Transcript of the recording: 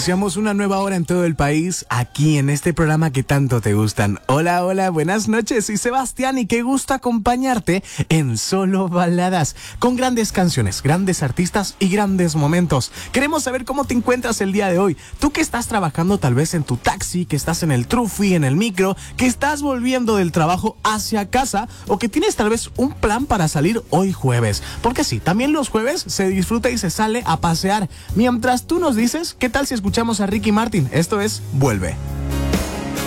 Iniciamos una nueva hora en todo el país, aquí en este programa que tanto te gustan. Hola, hola, buenas noches, soy Sebastián y qué gusto acompañarte en Solo Baladas, con grandes canciones, grandes artistas y grandes momentos. Queremos saber cómo te encuentras el día de hoy. Tú que estás trabajando tal vez en tu taxi, que estás en el trufi, en el micro, que estás volviendo del trabajo hacia casa o que tienes tal vez un plan para salir hoy jueves. Porque sí, también los jueves se disfruta y se sale a pasear. Mientras tú nos dices, ¿qué tal si escuchamos a Ricky Martin? Esto es Vuelve.